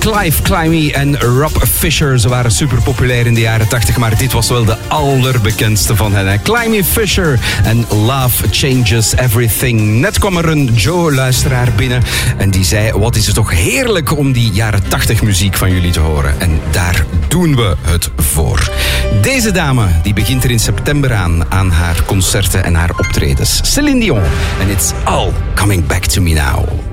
Clive Climby en Rob Fisher. Ze waren super populair in de jaren 80, maar dit was wel de allerbekendste van hen. Climby Fisher en Love Changes Everything. Net kwam er een Joe-luisteraar binnen en die zei: wat is het toch heerlijk om die jaren 80 muziek van jullie te horen. En daar doen we het voor. Deze dame die begint er in september aan haar concerten en haar optredens. Celine Dion. En It's All Coming Back to Me Now.